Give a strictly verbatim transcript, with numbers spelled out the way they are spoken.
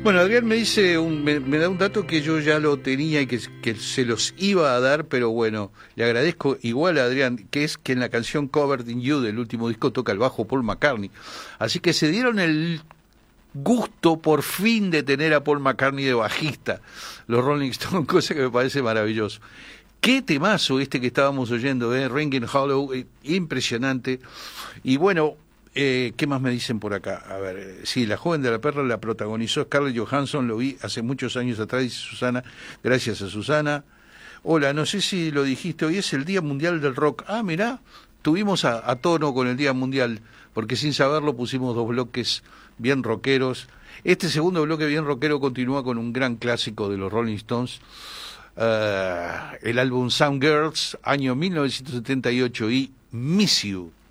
Bueno, Adrián me dice, un, me, me da un dato que yo ya lo tenía y que, que se los iba a dar, pero bueno, le agradezco igual a Adrián, que es que en la canción Covered in You del último disco toca el bajo Paul McCartney. Así que se dieron el gusto por fin de tener a Paul McCartney de bajista, los Rolling Stones, cosa que me parece maravilloso. Qué temazo este que estábamos oyendo, ¿eh? Ringing Hollow, eh, impresionante. Y bueno, eh, ¿qué más me dicen por acá? A ver, eh, sí, La joven de la perla la protagonizó Scarlett Johansson, lo vi hace muchos años atrás, dice Susana, gracias a Susana. Hola, no sé si lo dijiste, hoy es el Día Mundial del Rock. Ah, mirá, tuvimos a, a tono con el Día Mundial, porque sin saberlo pusimos dos bloques bien rockeros. Este segundo bloque bien rockero continúa con un gran clásico de los Rolling Stones, uh, el álbum Some Girls, año mil novecientos setenta y ocho, y Miss You.